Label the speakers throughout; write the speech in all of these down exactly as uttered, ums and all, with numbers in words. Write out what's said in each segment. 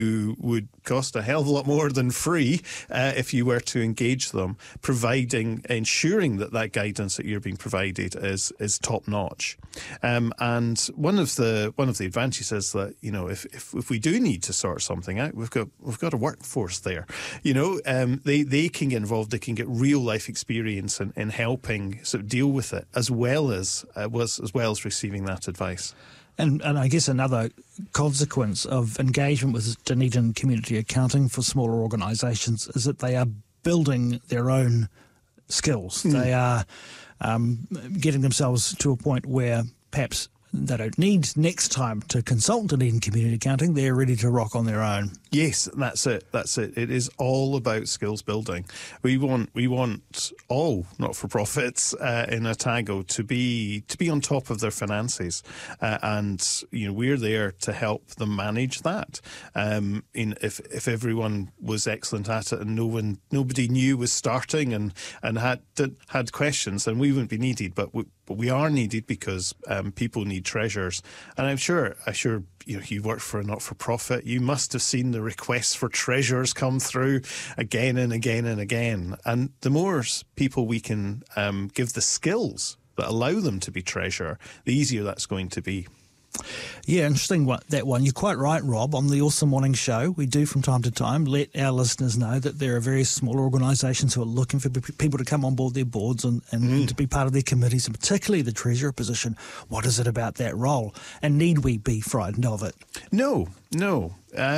Speaker 1: who would cost a hell of a lot more than free uh, if you were to engage them, providing, ensuring that that guidance that you're being provided is is top notch. Um, and one of the one of the advantages is that, you know, if, if if we do need to sort something out, we've got we've got a workforce there. You know, um, they they can get involved. They can get real life experience in, in helping sort of deal with it, as well as uh, was as well as receiving that advice.
Speaker 2: And, and I guess another consequence of engagement with Dunedin Community Accounting for smaller organisations is that they are building their own skills. Mm. They are um, getting themselves to a point where perhaps they don't need next time to consult Dunedin Community Accounting. They're ready to rock on their own.
Speaker 1: Yes, that's it. That's it. It is all about skills building. We want we want all not-for-profits uh, in Otago to be to be on top of their finances, uh, and you know we're there to help them manage that. Um, in if if everyone was excellent at it and no one nobody new was starting and and had had questions, then we wouldn't be needed. But we, but we are needed because um, people need treasurers, and I'm sure I'm sure. You know, you work for a not-for-profit, you must have seen the requests for treasurers come through again and again and again. And the more people we can um, give the skills that allow them to be treasurer, the easier that's going to be.
Speaker 2: Yeah, interesting one, that one. You're quite right, Rob. On the Awesome Morning Show, we do from time to time let our listeners know that there are various smaller organisations who are looking for people to come on board their boards and, and, mm. and to be part of their committees, and particularly the treasurer position. What is it about that role? And need we be frightened of it?
Speaker 1: No, no.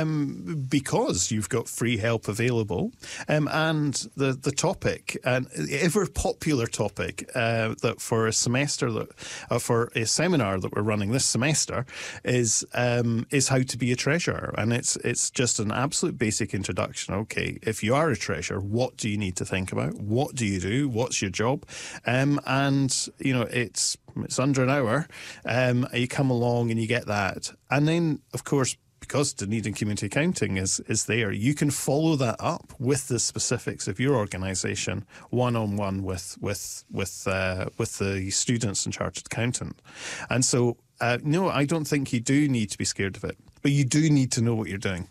Speaker 1: Um, because you've got free help available, um, and the the topic, and ever popular topic uh, that for a semester that uh, for a seminar that we're running this semester is um, is how to be a treasurer, and it's it's just an absolute basic introduction. Okay, if you are a treasurer, what do you need to think about? What do you do? What's your job? Um, and you know it's it's under an hour. Um, you come along and you get that, and then of course, because Dunedin Community Accounting is, is there, you can follow that up with the specifics of your organisation, one-on-one with with with uh, with the students and chartered accountant. And so, uh, no, I don't think you do need to be scared of it, but you do need to know what you're doing.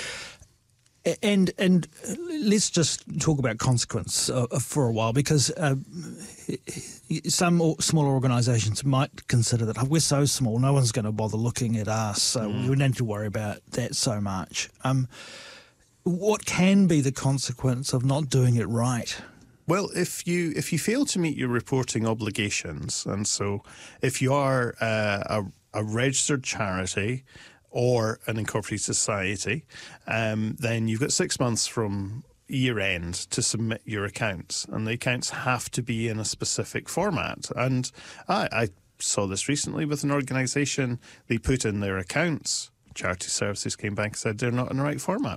Speaker 2: And and let's just talk about consequence uh, for a while, because uh, some smaller organisations might consider that we're so small, no one's going to bother looking at us, so mm. we don't need to worry about that so much. Um, what can be the consequence of not doing it right?
Speaker 1: Well, if you if you fail to meet your reporting obligations, and so if you are uh, a, a registered charity or an incorporated society, um, then you've got six months from year end to submit your accounts, and the accounts have to be in a specific format. And I, I saw this recently with an organisation. They put in their accounts. Charity Services came back and said they're not in the right format.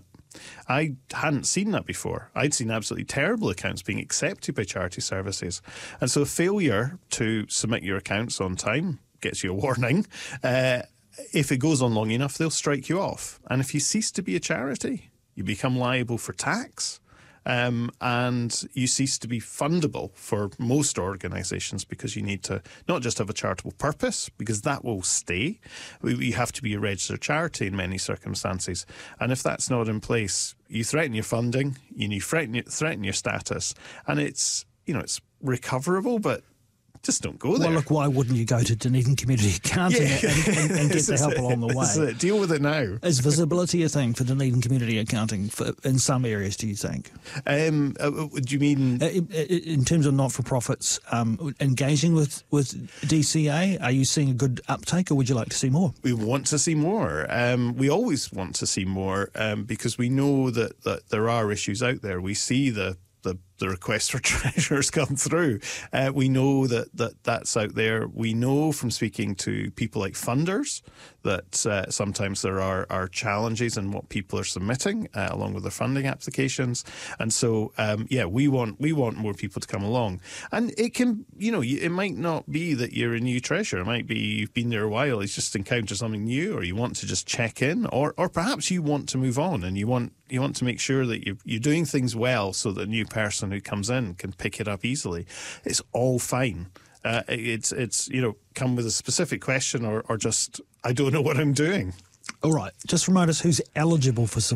Speaker 1: I hadn't seen that before. I'd seen absolutely terrible accounts being accepted by Charity Services. And so failure to submit your accounts on time gets you a warning. Uh, If it goes on long enough, they'll strike you off. And if you cease to be a charity, you become liable for tax, um, and you cease to be fundable for most organisations, because you need to not just have a charitable purpose, because that will stay. You have to be a registered charity in many circumstances. And if that's not in place, you threaten your funding, you threaten your, threaten your status, and it's, you know, it's recoverable, but just don't go there.
Speaker 2: Well, look, why wouldn't you go to Dunedin Community Accounting yeah. and, and, and get the help along the way?
Speaker 1: It. Deal with it now.
Speaker 2: Is visibility a thing for Dunedin Community Accounting for, in some areas, do you think?
Speaker 1: Um, uh, do you mean...
Speaker 2: Uh, in, in terms of not-for-profits, um, engaging with, with D C A, are you seeing a good uptake, or would you like to see more?
Speaker 1: We want to see more. Um, we always want to see more, um, because we know that, that there are issues out there. We see the The, the request for treasurers come through. Uh, we know that, that that's out there. We know from speaking to people like funders that uh, sometimes there are, are challenges in what people are submitting uh, along with their funding applications. And so, um, yeah, we want we want more people to come along. And it can, you know, it might not be that you're a new treasurer. It might be you've been there a while, you just encountered something new, or you want to just check in, or or perhaps you want to move on and you want you want to make sure that you're, you're doing things well so that a new person who comes in can pick it up easily. It's all fine. Uh, it's, it's you know, come with a specific question or, or just, I don't know what I'm doing.
Speaker 2: All right, just remind us who's eligible for